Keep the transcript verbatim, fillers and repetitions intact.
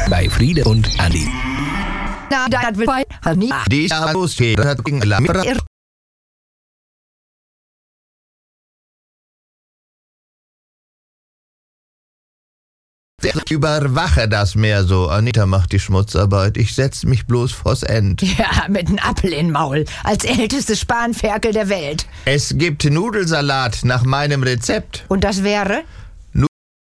bei Friede und Andi. Na, das wird bei Andi. Die Ausgeht hat gegen Lammer. Überwache das mehr so. Anita macht die Schmutzarbeit. Ich setz mich bloß vors End. Ja, mit einem Apfel in Maul. Als ältestes Spanferkel der Welt. Es gibt Nudelsalat nach meinem Rezept. Und das wäre?